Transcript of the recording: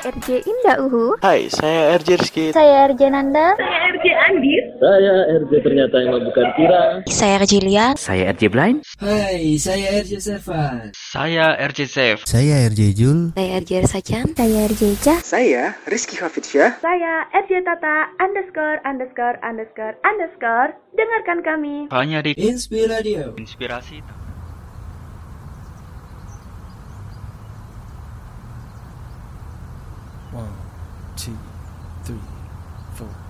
RJ Indah Uhu. Hai, saya RJ Rizky. Saya RJ Nanda. Saya RJ Andis. Saya RJ ternyata yang bukan Tira. Saya RJ Lia. Saya RJ Blind. Hai, saya RJ Sevan. Saya RJ Safe. Saya RJ Jul. Saya RJ Sajan. Saya RJ Cah. Saya Rizky Hafidsyah. Saya RJ Tata ______. Dengarkan kami hanya di Inspiradio. Inspirasi. 1, 2, 3, 4